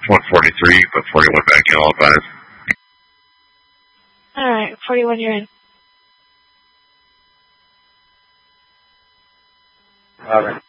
143, but 41 back in all advised. Alright, 41, you're in. Alright.